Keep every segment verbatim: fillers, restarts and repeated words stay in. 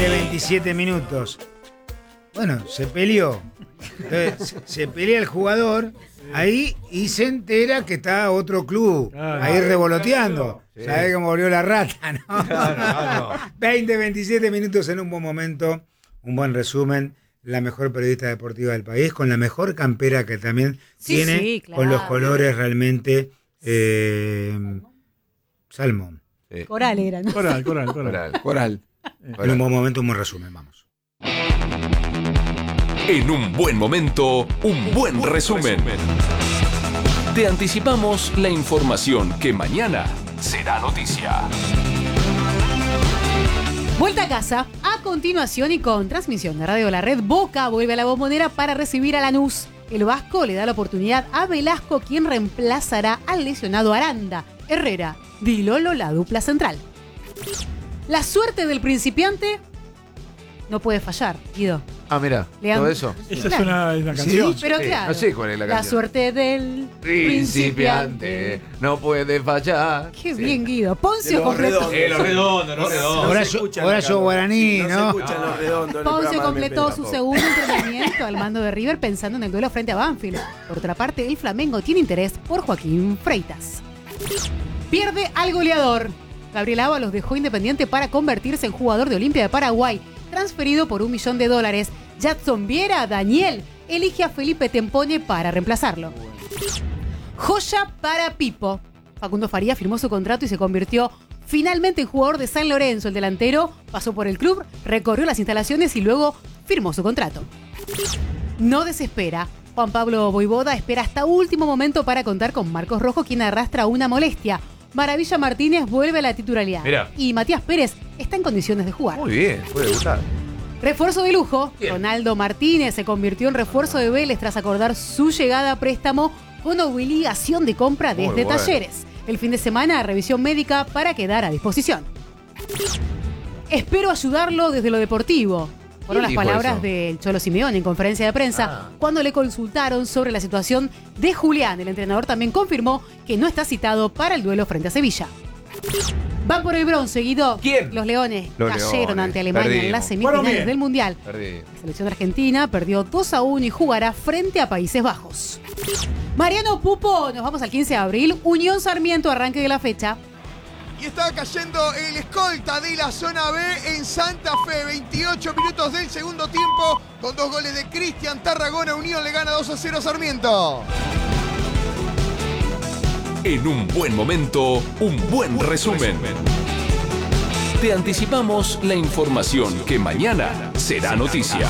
veinte, veintisiete minutos. Bueno, se peleó. Entonces, se pelea el jugador ahí y se entera que está otro club Claro. ahí revoloteando. Sí. ¿Sabés cómo volvió la rata, no? Claro, no. veinte, veintisiete minutos en un buen momento. Un buen resumen. La mejor periodista deportiva del país, con la mejor campera que también Sí, tiene, sí, claro. con los colores realmente eh, salmón. Sí. Coral era, ¿no? Coral, coral, coral. Coral. Coral. En un buen momento, un buen resumen, vamos. En un buen momento, un buen resumen. Te anticipamos la información que mañana será noticia. Vuelta a casa. A continuación y con transmisión de Radio La Red, Boca vuelve a la Bombonera para recibir a Lanús. El Vasco le da la oportunidad a Velasco, quien reemplazará al lesionado Aranda. Herrera, Di Lolo, la dupla central. La suerte del principiante no puede fallar, Guido. Ah, mira, Leandro. todo eso. Esa Claro. es una, una canción. Sí, pero Sí, claro. no sé cuál es la La canción. suerte del Principiante, no puede fallar. Qué Sí. bien, Guido. De Poncio los completó, redondos. Eh, los redondos, los No se redondos. escuchan Horacio acá, Guaraní, no ¿no? se escuchan los redondos. en el Poncio programa de completó Memela, su po. segundo entrenamiento al mando de River pensando en el duelo frente a Banfield. Por otra parte, el Flamengo tiene interés por Joaquín Freitas. Pierde al goleador. Gabriel Ábalos dejó Independiente para convertirse en jugador de Olimpia de Paraguay, transferido por un millón de dólares. Jadson Viera, Daniel, elige a Felipe Tempone para reemplazarlo. Joya para Pipo. Facundo Farías firmó su contrato y se convirtió finalmente en jugador de San Lorenzo. El delantero pasó por el club, recorrió las instalaciones y luego firmó su contrato. No desespera. Juan Pablo Voivoda espera hasta último momento para contar con Marcos Rojo, quien arrastra una molestia. Maravilla Martínez vuelve a la titularidad. Mirá. Y Matías Pérez está en condiciones de jugar. Muy bien, puede gustar. Refuerzo de lujo. ¿Quién? Ronaldo Martínez se convirtió en refuerzo de Vélez tras acordar su llegada a préstamo con obligación de compra Muy desde bueno. Talleres. El fin de semana, revisión médica para quedar a disposición. Espero ayudarlo desde lo deportivo. Fueron las dijo palabras eso? del Cholo Simeone en conferencia de prensa Ah. cuando le consultaron sobre la situación de Julián. El entrenador también confirmó que no está citado para el duelo frente a Sevilla. Van por el bronce, Guido. ¿Quién? Los Leones Los cayeron Leones. ante Alemania en Perdimos. las semifinales Fueron bien. del Mundial. Perdí. La selección argentina perdió dos a uno y jugará frente a Países Bajos. Mariano Pupo, nos vamos al quince de abril. Unión Sarmiento, arranque de la fecha. Y estaba cayendo el escolta de la zona B en Santa Fe. veintiocho minutos del segundo tiempo. Con dos goles de Cristian Tarragona. Unión le gana dos a cero a Sarmiento. En un buen momento, un buen resumen. Te anticipamos la información que mañana será noticia.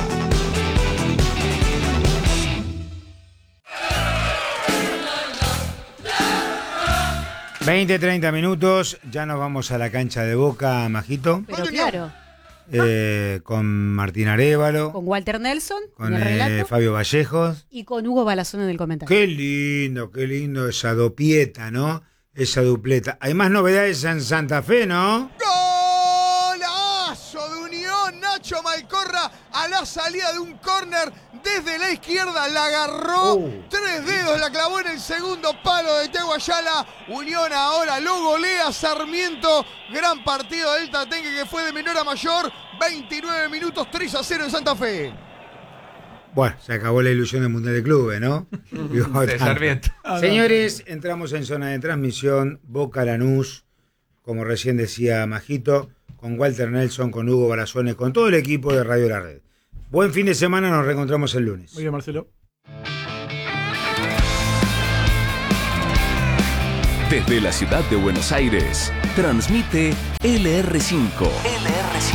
veinte, treinta minutos, ya nos vamos a la cancha de Boca, Majito, Pero claro, eh, con Martín Arévalo, con Walter Nelson con en el eh, relato Fabio Vallejos. y con Hugo Balazón en el comentario. Qué lindo, qué lindo esa dopieta, ¿no? Esa dupleta. Hay más novedades en Santa Fe, ¿no? Golazo de Unión. Nacho Malcorra a la salida de un córner desde la izquierda. La agarró. Oh. Tres dedos la clavó en el segundo palo de Tego Ayala. Unión ahora lo golea Sarmiento. Gran partido del Tatengue que fue de menor a mayor. veintinueve minutos, tres a cero en Santa Fe. Bueno, se acabó la ilusión del Mundial de Clubes, ¿no? Digo, De tanto. Sarmiento. Señores, entramos en zona de transmisión, Boca Lanús, como recién decía Majito, con Walter Nelson, con Hugo Balazone, con todo el equipo de Radio La Red. Buen fin de semana, nos reencontramos el lunes. Muy bien, Marcelo. Desde la ciudad de Buenos Aires, transmite L R cinco. L R